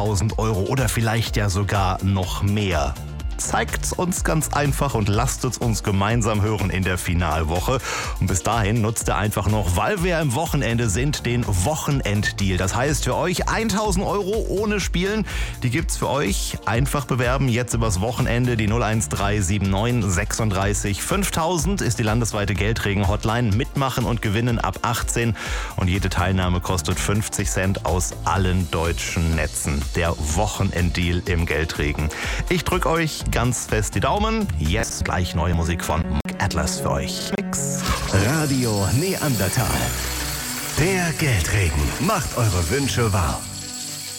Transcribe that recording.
1000 Euro oder vielleicht ja sogar noch mehr. Zeigt's uns ganz einfach und lasst es uns gemeinsam hören in der Finalwoche. Und bis dahin nutzt ihr einfach noch, weil wir am Wochenende sind, den Wochenenddeal. Das heißt für euch 1000 Euro ohne Spielen. Die gibt's für euch. Einfach bewerben, jetzt übers Wochenende. Die 01379 36 5000 ist die landesweite Geldregen-Hotline. Mitmachen und gewinnen ab 18. Und jede Teilnahme kostet 50 Cent aus allen deutschen Netzen. Der Wochenenddeal im Geldregen. Ich drück euch ganz fest die Daumen. Jetzt gleich neue Musik von Mike Atlas für euch. Mix. Radio Neandertal. Der Geldregen macht eure Wünsche wahr.